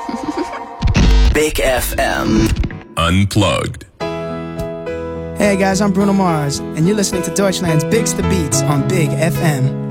Big FM. Unplugged. Hey guys, I'm Bruno Mars, and you're listening to Deutschland's Bigster Beats on Big FM.